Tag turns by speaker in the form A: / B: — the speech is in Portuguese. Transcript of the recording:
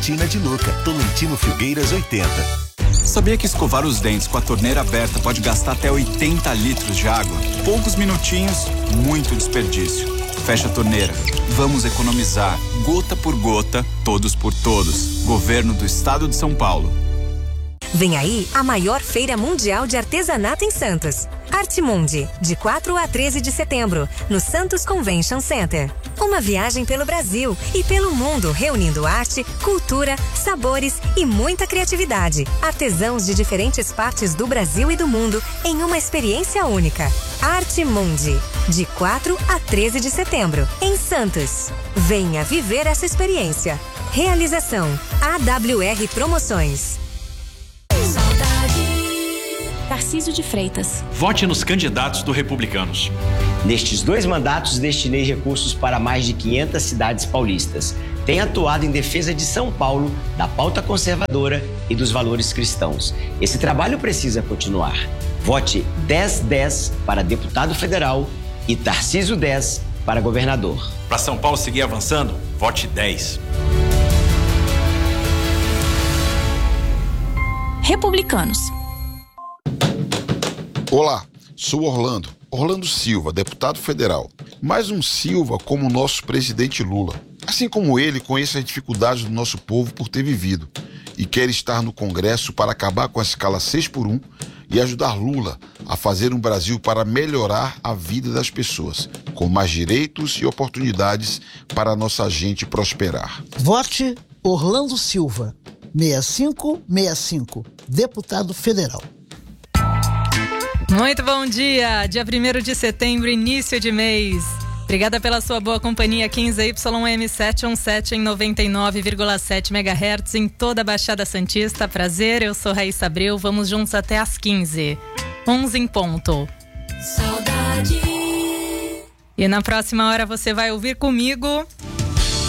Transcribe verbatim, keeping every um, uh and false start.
A: Tina de Luca, Tolentino Filgueiras oitenta.
B: Sabia que escovar os dentes com a torneira aberta pode gastar até oitenta litros de água? Poucos minutinhos, muito desperdício. Fecha a torneira. Vamos economizar, gota por gota, todos por todos. Governo do Estado de São Paulo.
C: Vem aí a maior feira mundial de artesanato em Santos. Artemundi, de quatro a treze de setembro, no Santos Convention Center. Uma viagem pelo Brasil e pelo mundo, reunindo arte, cultura, sabores e muita criatividade. Artesãos de diferentes partes do Brasil e do mundo em uma experiência única. Artemundi, de quatro a treze de setembro, em Santos. Venha viver essa experiência. Realização A W R Promoções.
D: Tarcísio de Freitas.
E: Vote nos candidatos do Republicanos.
F: Nestes dois mandatos, destinei recursos para mais de quinhentas cidades paulistas. Tenho atuado em defesa de São Paulo, da pauta conservadora e dos valores cristãos. Esse trabalho precisa continuar. Vote dez dez para deputado federal e Tarcísio dez para governador.
E: Para São Paulo seguir avançando, vote dez.
D: Republicanos.
G: Olá, sou Orlando, Orlando Silva, deputado federal. Mais um Silva como o nosso presidente Lula. Assim como ele, conheço as dificuldades do nosso povo por ter vivido e quer estar no Congresso para acabar com a escala seis por um e ajudar Lula a fazer um Brasil para melhorar a vida das pessoas, com mais direitos e oportunidades para a nossa gente prosperar.
H: Vote Orlando Silva, seis cinco seis cinco, deputado federal.
I: Muito bom dia, dia primeiro de setembro, início de mês. Obrigada pela sua boa companhia. Quinze Y M setecentos e dezessete em noventa e nove vírgula sete megahertz em toda a Baixada Santista. Prazer, eu sou Raíssa Abreu, vamos juntos até às quinze. onze em ponto.
J: Saudade.
I: E na próxima hora você vai ouvir comigo